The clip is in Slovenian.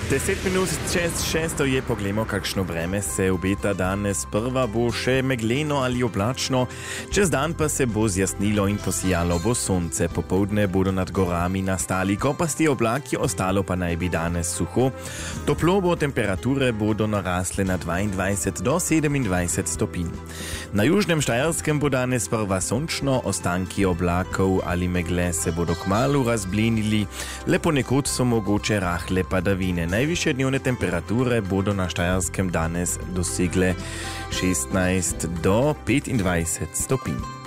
10 minut čez 6 je poglejmo, kakšno vreme se obeta danes. Prva bo še megleno ali oblačno, čez dan pa se bo zjasnilo in posijalo bo sonce. Popoldne bodo nad gorami nastali kopasti oblaki, ostalo pa naj bi danes suho. Toplo bo, temperature bodo narasle na 22 do 27 stopinj. Na južnem Štajerskem bo danes prva sončno, ostanki oblakov ali megle se bodo kmalu razblinili, le ponekod so mogoče rahle padavine. Najvišje dnevne temperature bodo na Štajerskem danes dosegle 16 do 25 stopinj.